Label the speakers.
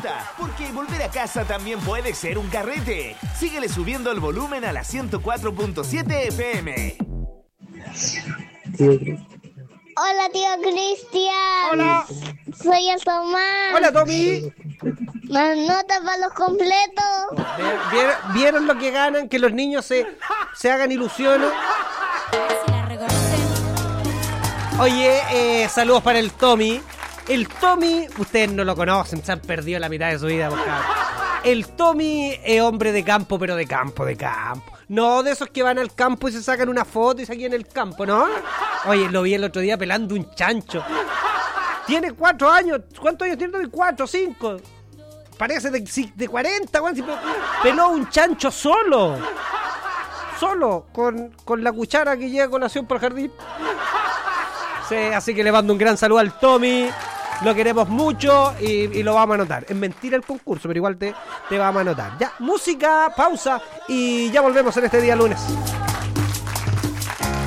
Speaker 1: disfruta, porque volver a casa también puede ser un carrete. Síguele subiendo el volumen a la 104.7 FM.
Speaker 2: Hola, tío Cristian.
Speaker 3: Hola.
Speaker 2: Soy el Tomás.
Speaker 3: Hola, Tommy.
Speaker 2: Las notas para los completos.
Speaker 3: ¿Vieron lo que ganan? Que los niños se hagan ilusiones. Oye, saludos para el Tommy. El Tommy, ustedes no lo conocen, se han perdido la mitad de su vida. El Tommy es hombre de campo, pero de campo. No de esos que van al campo y se sacan una foto y se aquí en el campo, ¿no? Oye, lo vi el otro día pelando un chancho. Tiene 4 años. ¿Cuántos años tiene Tommy? 4, 5. Parece de 40, peló un chancho solo, con la cuchara que lleva a colación por el jardín. Sí, así que le mando un gran saludo al Tommy. Lo queremos mucho y lo vamos a anotar. Es mentira el concurso, pero igual te vamos a anotar. Ya, música, pausa y ya volvemos en este día lunes.